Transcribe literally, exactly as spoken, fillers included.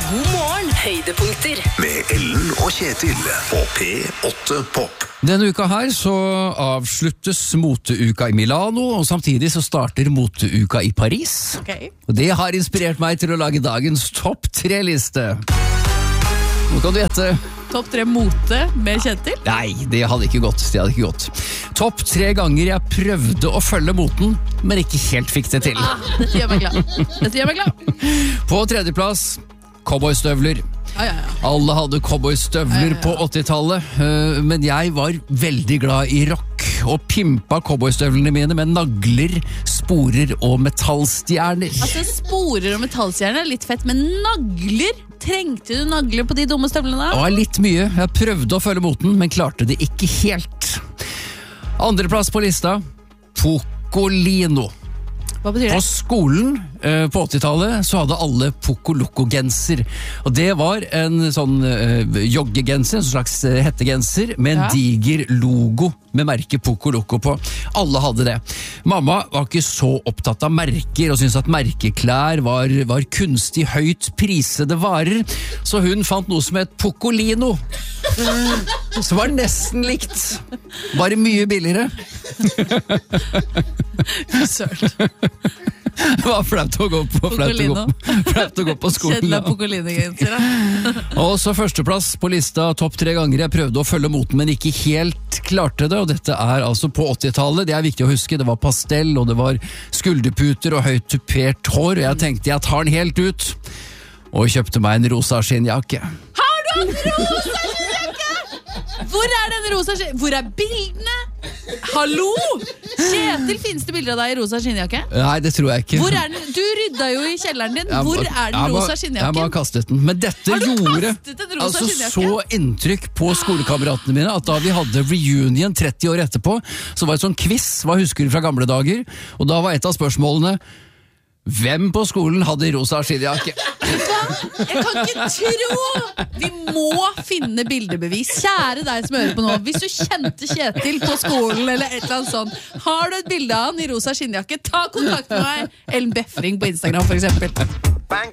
God morgen, høydepunkter. Med Ellen og Kjetil på P åtte Pop. Denne uka her så avsluttes moteuka i Milano, og samtidig så starter moteuka i Paris. Okay. Og det har inspirert meg til å lage dagens topp tre-liste. Nå kan du gjette. Topp tre mote med Kjetil? Nei, det hadde ikke gått. Det hadde ikke gått. Topp tre ganger jeg prøvde å følge moten, men ikke helt fikk det til. Ah, dette gjør meg glad. Dette gjør meg glad. På tredjeplass, cowboystøvler. Ja, ja, ja. Alle hadde cowboystøvler ja, ja, ja. på åttitallet, men jeg var veldig glad i rock og pimpa cowboystøvlene mine med nagler, sporer og metallstjerner. Altså sporer og metallstjerner er litt fett, men nagler? Trengte du nagler på de dumme støvlene? Det var litt mye. Jeg prøvde å følge moten, men klarte det ikke helt. Andreplass på lista, Pocolino. Hva betyr det? På skolen eh, på åttitallet så hadde alle Poco Loco-genser. Og det var en sånn eh, joggegenser, en slags eh, hettegenser, med en Ja. diger logo med merket Poco Loco på. Alle hadde det. Mamma var ikke så opptatt av merker, og syntes at merkeklær var, var kunstig høyt prisede varer, så hun fant noe som het Pocolino. Som var nesten likt, bare mye billigere. Sørt. Det var flaut å gå på, flaut å gå, flaut å gå på skolen. Kjedelig Ja. Pocolino-genser, da. Og så førsteplass på lista, topp tre ganger jeg prøvde å følge moten, men ikke helt klarte det, og dette er altså på åttitallet. Det er viktig å huske, det var pastell, og det var skulderputer og høyt tupert hår, og jeg tenkte jeg tar den helt ut, og kjøpte meg en rosa skinnjakke. Har du en rosa skinnjakke? Hvor er den rosa skinnjakke? Hvor er bildene? Hallo? Kjetil, finnes det bilder av deg i rosa skinnjakke? Nei, det tror jeg ikke. Hvor er den? Du rydda jo i kjelleren din. Jeg Hvor må- er den jeg må- rosa Jeg må ha skinnjakken? kastet den. Men dette Har du gjorde kastet en rosa altså skinnjakke? så inntrykk på skolekameratene mine at da vi hadde reunion tretti år etterpå, så var det sånn quiz, hva husker du fra gamle dager? Og da var et av spørsmålene: hvem på skolen hadde rosa skinnjakke? Jeg kan ikke tro! Vi må finne bildebevis. Kjære deg som hører på nå. Hvis du kjente Kjetil på skolen eller et eller annet sånt, har du et bilde av han i rosa skinnjakke, ta kontakt med meg. Ellen Befring på Instagram for eksempel.